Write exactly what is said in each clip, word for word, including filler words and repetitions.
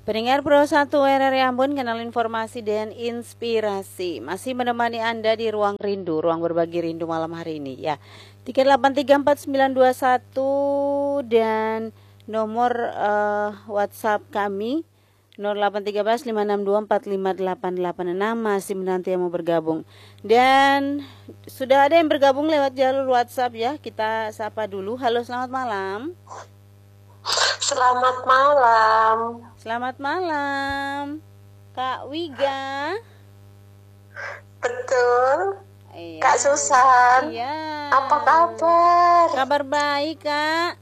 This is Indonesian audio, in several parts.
Pendengar Pro satu R R I Ambon, kanal informasi dan inspirasi, masih menemani Anda di Ruang Rindu, ruang berbagi rindu malam hari ini ya. tiga delapan tiga empat sembilan dua satu dan nomor uh, WhatsApp kami nol delapan satu tiga lima enam dua empat lima delapan delapan enam, masih menanti yang mau bergabung. Dan sudah ada yang bergabung lewat jalur WhatsApp ya. Kita sapa dulu. Halo, selamat malam. Selamat malam. Selamat malam, Kak Wiga. Betul. Iya. Kak Susan. Iya. Apa kabar? Kabar baik, Kak.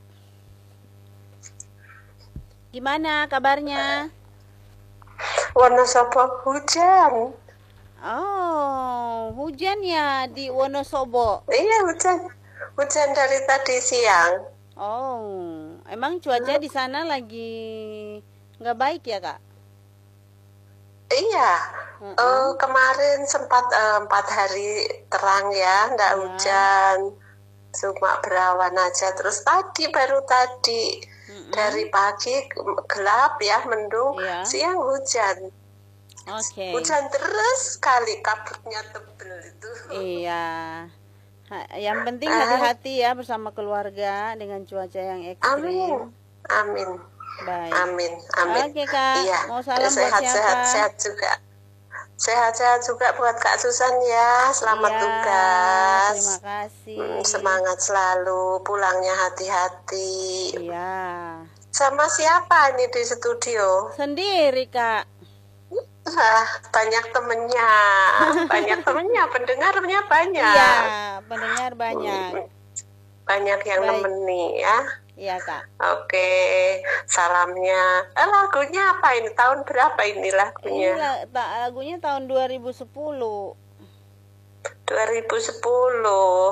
Gimana kabarnya? Wonosobo hujan. Oh, hujan ya di Wonosobo. Iya, hujan. Hujan dari tadi siang. Oh, emang cuaca di sana lagi nggak baik ya, Kak? Iya. Uh-uh. Uh, kemarin sempat uh, empat hari terang ya, nggak Ya. hujan, cuma berawan aja. Terus tadi baru tadi Mm-mm. dari pagi gelap ya, mendung, Iya. siang hujan. Oke. Hujan terus sekali, kabutnya tebel itu. Iya. Ha- Yang penting Ah. hati-hati ya bersama keluarga dengan cuaca yang ekstrim. Amin, amin, Baik. amin, amin. Oke, Kak. Iya, Mau salam buat sehat, siapa? sehat, sehat juga. Sehat-sehat juga buat Kak Susan ya. Selamat Iya, tugas. terima kasih. Hmm, semangat selalu. Pulangnya hati-hati. Iya. Sama siapa ini di studio? Sendiri, Kak. Ah, banyak temennya, banyak temennya, pendengarnya banyak. Iya, pendengar banyak. Banyak yang Baik. nemeni ya. Iya, Kak. Oke, salamnya. Eh, lagunya apa ini? Tahun berapa ini Ini lagunya? la- ta- lagunya tahun dua ribu sepuluh. dua ribu sepuluh.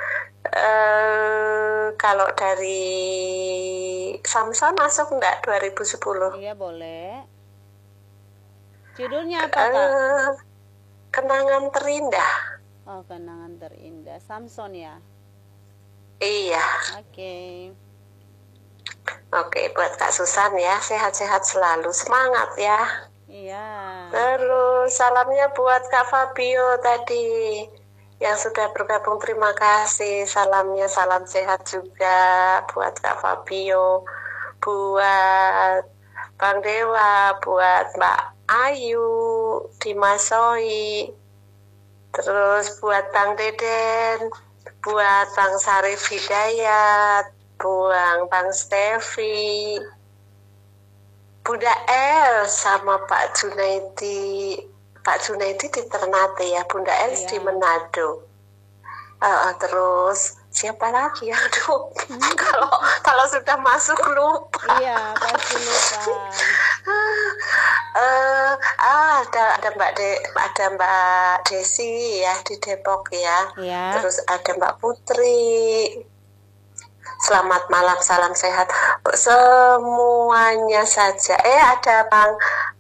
Eh, kalau dari Samson masuk enggak dua ribu sepuluh? Iya, boleh. Judulnya apa, Kak? Eh, Kenangan Terindah. Oh, Kenangan Terindah. Samson ya. Iya. Oke. Oke, buat Kak Susan ya, sehat-sehat selalu, semangat ya. Iya. Terus salamnya buat Kak Fabio tadi yang sudah bergabung, terima kasih. Salamnya salam sehat juga buat Kak Fabio, buat Bang Dewa, buat Mbak Ayu, Dimas Soi, terus buat Bang Deden, buat Bang Sarif Hidayat, buat Bang Stevi, Bunda El, sama Pak Junaidi. Pak Junaidi di Ternate ya, Bunda El Iya. di Manado. Uh, terus siapa lagi? Aduh, kalau kalau sudah masuk lupa. Iya, pasti lupa. Eh, ah, ada ada Mbak De, ada Mbak Desi ya di Depok ya. Iya. Terus ada Mbak Putri. Selamat malam, salam sehat semuanya saja. Eh, ada Bang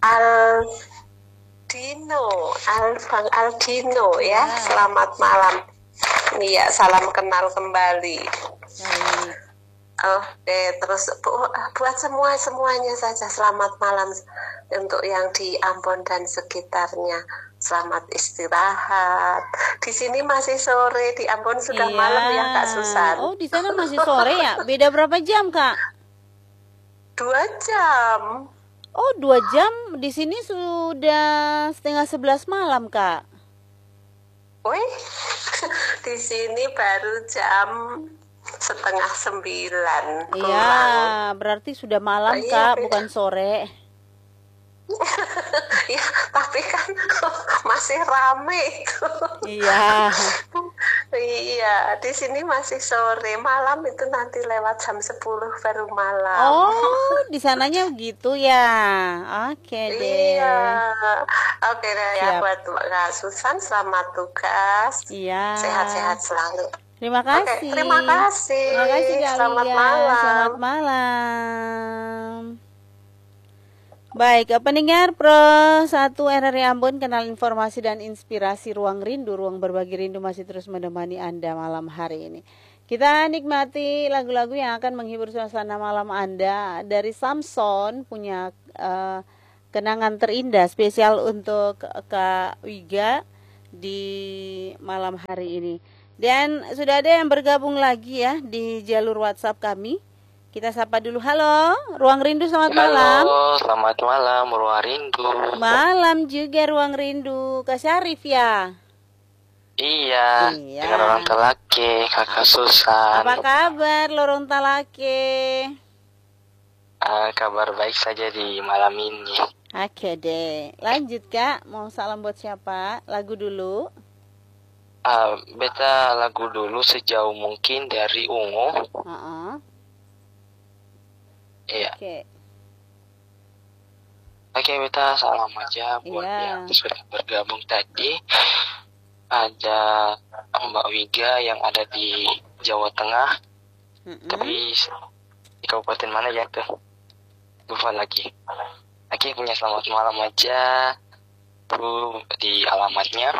Aldino, Al Bang Aldino ya. Ya. Selamat malam. Iya, salam kenal kembali. Baik. Oke, terus bu- buat semua semuanya saja selamat malam untuk yang di Ambon dan sekitarnya. Selamat istirahat. Di sini masih sore, di Ambon sudah Iya. malam ya Kak Susan. Oh, di sana masih sore ya? Beda berapa jam, Kak? Dua jam. Oh, dua jam. Di sini sudah setengah sebelas malam, Kak. Wih, di sini baru jam setengah sembilan. Iya, kurang. berarti sudah malam, Oh, iya, Kak, beda. bukan sore. Ya, tapi kan masih rame itu. Iya. Iya, di sini masih sore. Malam itu nanti lewat jam sepuluh baru malam. Oh, di sananya begitu ya. Oke deh. Iya. Oke deh ya, Siap. buat Kak Susan selamat tugas. Iya. Sehat-sehat selalu. Terima Oke, kasih. terima kasih. Terima kasih, Kak Selamat Wiga. malam. Selamat malam. Baik, pendengar Pro satu R R I Ambon, kanal informasi dan inspirasi Ruang Rindu, ruang berbagi rindu masih terus menemani Anda malam hari ini. Kita nikmati lagu-lagu yang akan menghibur suasana malam Anda dari Samson, punya uh, kenangan terindah spesial untuk Kak Wiga di malam hari ini. Dan sudah ada yang bergabung lagi ya di jalur WhatsApp kami. Kita sapa dulu. Halo, Ruang Rindu, selamat Halo, malam. Selamat malam, Ruang Rindu. Malam juga Ruang Rindu, Kak Syarif ya. Iya, Iya. dengan orang Telake, Kakak Susan. Apa kabar Lorong Talake? Uh, kabar baik saja di malam ini. Oke deh, lanjut Kak. Mau salam buat siapa? Lagu dulu. Uh, beta lagu dulu sejauh mungkin dari Ungu. Uh-uh. Iya. Oke. Oke, beta salam aja buat Iya. yang sudah bergabung tadi. Ada Mbak Wiga yang ada di Jawa Tengah. Mm-mm. Tapi di kabupaten mana ya tuh? Lupa lagi. Oke, punya selamat malam aja. Tuh di alamatnya.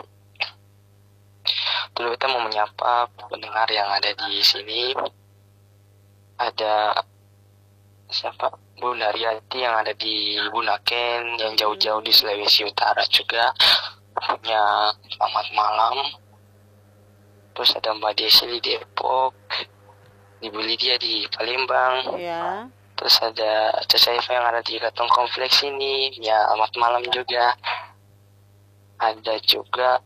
Dulu kita mau menyapa pendengar yang ada di sini. Ada siapa? Bu Naryati yang ada di Bunaken, yang jauh-jauh di Sulawesi Utara juga. Punya selamat malam. Terus ada Mbak Desi di Depok, Ibu Lydia di Palembang. Ya. Terus ada Cesaifa yang ada di Katong Kompleks ini. Ya, selamat malam juga. Ada juga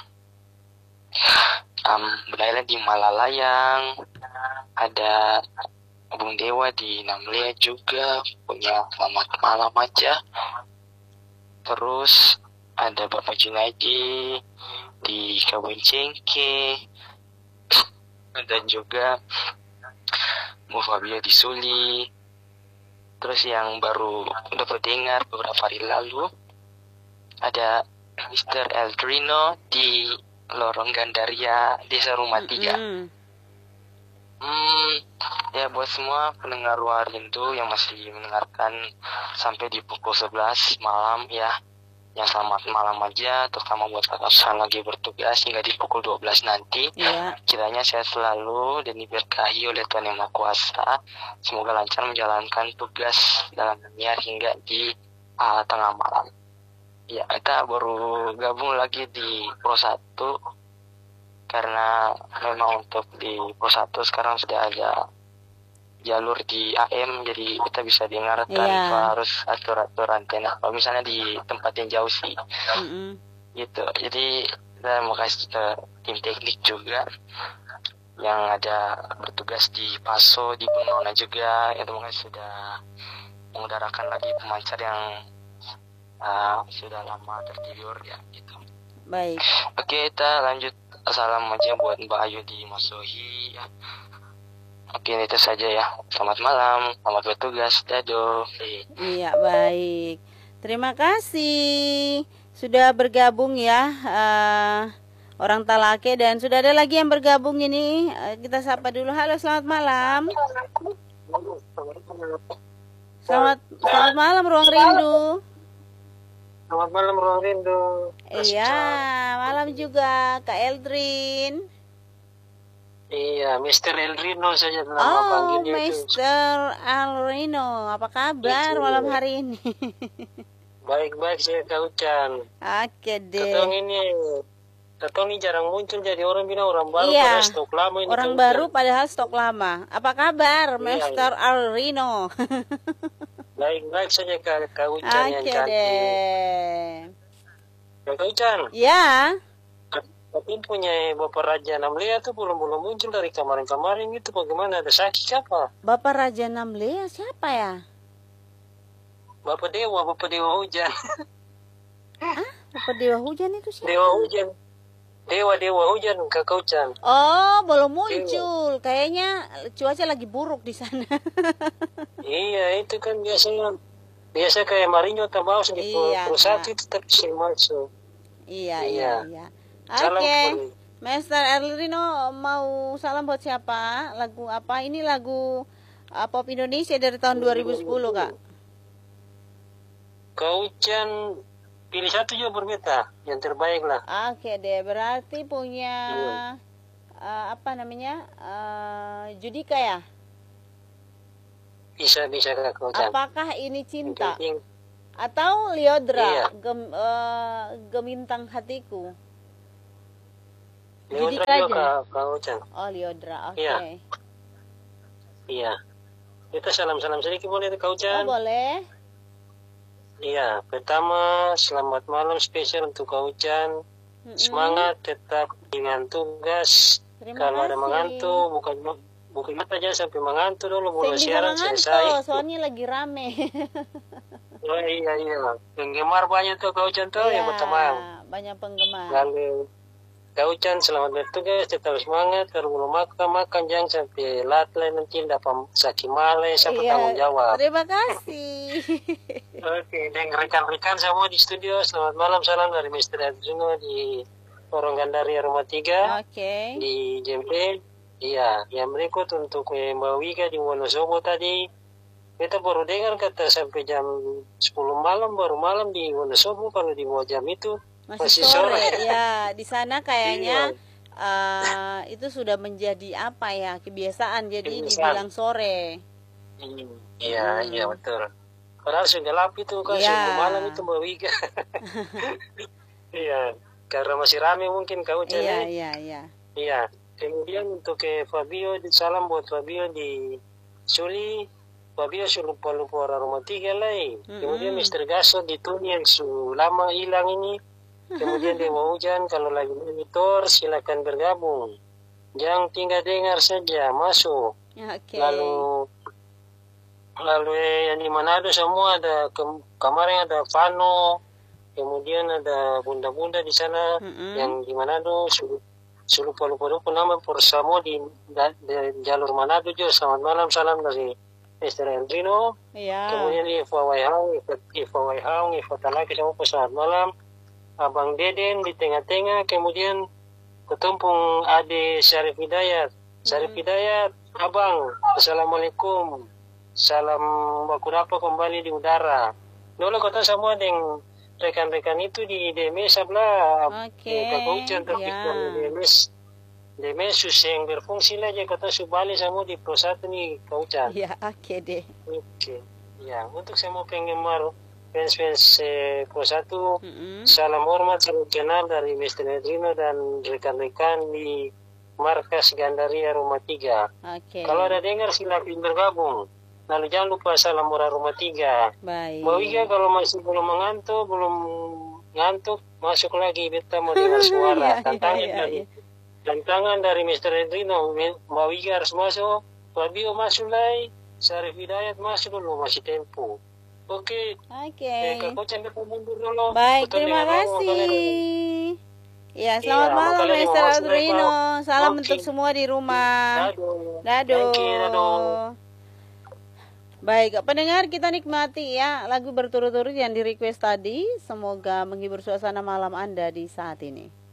um, Bunda di Malalayang. Ada Bung Dewa di Namlia juga. Punya selamat malam aja. Terus ada Bapak Junaidi di Kabupaten Cengke. Dan juga Bu Fabio di Suli. Terus yang baru dapat dengar beberapa hari lalu ada Mister Eldrino di Lorong Gandaria, Desa Rumah Tiga. Mm-mm. Hmm, ya buat semua pendengar Ruang Rindu yang masih mendengarkan sampai di pukul sebelas malam ya, yang selamat malam aja, terutama buat kakak Susan lagi bertugas hingga di pukul dua belas nanti. Ya. Kiranya sehat selalu dan diberkahi oleh Tuhan Yang Maha Kuasa. Semoga lancar menjalankan tugas dalam dunia hingga di uh, tengah malam. Ya, kita baru gabung lagi di Pro satu karena memang untuk di Pro satu sekarang sudah ada jalur di A M, jadi kita bisa dengar tanpa Iya. harus atur-atur antena. Kalau misalnya di tempat yang jauh sih, Mm-mm. gitu. Jadi kita mau kasih ke tim teknik juga yang ada bertugas di Paso, di Bunona juga, yang terima kasih sudah mengudarakan lagi pemancar yang uh, sudah lama tertidur ya, gitu. Baik. Oke, kita lanjut. Salam aja buat Mbak Ayu di Masohi ya. Oke, itu saja ya. Selamat malam, selamat bertugas, dadah. Iya, baik. Terima kasih sudah bergabung ya uh, orang Talake, dan sudah ada lagi yang bergabung ini. Uh, kita sapa dulu. Halo, selamat malam. Selamat selamat malam Ruang Rindu. Selamat malam Ruang Rindu. Iya, malam juga Kak Eldrin. Iya, Mister Eldrino saja nama Oh, panggilnya itu. Mister Alrino, apa kabar Itu. malam hari ini? Baik-baik saya Kak Ucan. Oke Ketong deh. ini, Ketong ini jarang muncul, jadi orang bilang orang baru Iya, pada stok lama ini. orang Kak baru Ucan. padahal stok lama. Apa kabar, Iya, Mister Alrino? Baik-baik saja Kak, Kak Ucan yang Oke cantik. deh. Kak Ucan, Ya, Ketong punya Bapak Raja Namlia tuh belum-belum muncul dari kemarin-kemarin itu. Bagaimana, ada sakit apa? Bapak Raja Namlia siapa ya? Bapak Dewa, Bapak Dewa Hujan. Apa Dewa Hujan itu siapa? Dewa Hujan. Dewa Dewa Hujan Kak Ucan. Oh, belum muncul. Kayaknya cuaca lagi buruk di sana. Iya, itu kan biasanya biasa kayak Marinho atau Baus di Iya, perusahaan Kak. itu tetap bisa masuk. Iya, iya, Iya. iya. Salam Oke, Poli. Mister Erlino mau salam buat siapa? Lagu apa? Ini lagu uh, pop Indonesia dari tahun dua ribu sepuluh, Kak. Kau Ucan pilih satu juga berbeda, yang terbaik lah. Oke deh, berarti punya Iya. uh, apa namanya? Uh, Judika ya? Bisa bisa Kak Ucan. Apakah ini cinta? Yang penting Atau Liodra, Iya. gem, eh, gemintang hatiku. Judik Liodra juga aja. Kak, Kak Ucan. Oh Liodra, oke. Iya. Iya. Kita salam-salam sedikit boleh Kak Oh Ucan? boleh. Iya, pertama selamat malam spesial untuk Kak Ucan. Mm-mm. Semangat tetap dengan tugas. Terima Kalau ada kasih. mengantuk, bukan bukan mata aja sampai mengantuk dulu Saya mulai bisa siaran selesai. mengantuk, soalnya lagi rame. Oh iya iya, penggemar banyak tuh Kak Ucan tuh yang pertama. banyak penggemar. Lalu Kak Ucan selamat bertugas, tetap semangat. Kalau belum makan makan jangan sampai latlah nanti dapat sakit malas. Siapa Iya, tanggung jawab? terima kasih. Oke, dan rekan-rekan semua di studio, selamat malam, salam dari mister Arjuno di Lorong Gandaria Rumah tiga Oke. di J M P. Iya, yang berikut untuk eh, Mbak Wika di Wonosobo tadi. Kita baru dengar kata sampai jam sepuluh malam, baru malam di Wonosobo. Kalau di bawah jam itu Masih, masih sore. sore. Ya, di sana kayaknya Iya. eh, itu sudah menjadi apa ya, kebiasaan. Jadi Kebiasaan. dibilang sore. Hmm, Iya, Hmm. iya betul. Padahal sudah gelap itu kan, Iya. sepuluh malam itu Mbak Wika. Iya, karena masih rame mungkin Kak Ucan. Iya, eh. iya, iya. Iya, kemudian untuk ke Fabio, salam buat Fabio di Suli. Fabio sudah lupa-lupa orang rumah tiga lah. eh. Kemudian Mm-mm. mister Gaso di Tuni yang su lama hilang ini. Kemudian Dewa Hujan, kalau lagi monitor silakan bergabung. Jangan tinggal dengar saja, masuk. Oke. Lalu lalu eh, yang di Manado semua ada ke- kemarin ada Pano, kemudian ada bunda-bunda di sana. Mm-mm. Yang di Manado sudah lupa lupa lupa nama Porsamo di, da- di jalur Manado juga. Selamat malam, salam dari mister Endrino. Iya. Kemudian Iva Waihang, Iva, Iva Waihang, Iva Talaki semua selamat malam. Abang Deden di tengah-tengah, kemudian ketumpung Ade Syarif Hidayat. Syarif Hmm. Hidayat, Abang, Assalamualaikum. Salam baku dapat kembali di udara. Dulu kota semua dengan rekan-rekan itu di D M S sebelah. Oke, Kak Ucan tapi ya. kalau D M S D M S susah yang berfungsi lah aja kota Subali semua di Pro satu nih Kak Ucan. Iya, oke deh. Oke. Ya, untuk semua penggemar fans-fans eh, Pro satu, Mm-mm. salam hormat, salam kenal dari mister Edrino dan rekan-rekan di markas Gandaria Rumah tiga. Oke. Kalau ada dengar silakan bergabung. Lalu jangan lupa salam murah Rumah tiga. Baik. Mbak Wika kalau masih belum mengantuk, belum ngantuk, masuk lagi kita mau dengar suara. Iya, Tantangan iya, iya, dari iya. tantangan dari mister Edrino, Mbak Wika harus masuk, Fabio masuk lagi, Syarif Hidayat masuk dulu, masih tempo. Oke, Oke. eh, Kak Ucan kita mundur dulu. Baik, Betul terima dengan Romo, kalian- kasih. Ya, selamat Iya, malam makanya mister mau masuk Adrino. lagi, Salam Oke. untuk semua di rumah. Dadah. Dadah. Thank you, dadah. Baik, pendengar kita nikmati ya lagu berturut-turut yang di request tadi. Semoga menghibur suasana malam Anda di saat ini.